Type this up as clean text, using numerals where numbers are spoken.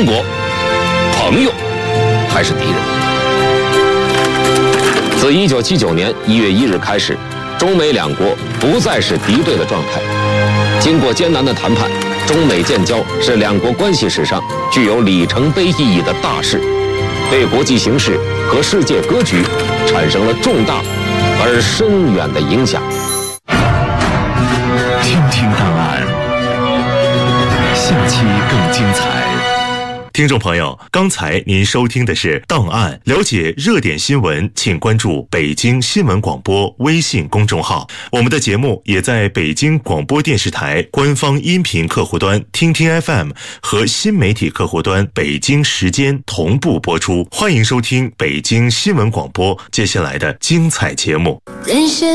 中国，朋友还是敌人？自1979年1月1日开始，中美两国不再是敌对的状态。经过艰难的谈判，中美建交是两国关系史上具有里程碑意义的大事，对国际形势和世界格局产生了重大而深远的影响。 听听档案，下期更精彩。听众朋友，刚才您收听的是档案，了解热点新闻，请关注北京新闻广播微信公众号。我们的节目也在北京广播电视台官方音频客户端听听 FM 和新媒体客户端北京时间同步播出，欢迎收听北京新闻广播接下来的精彩节目。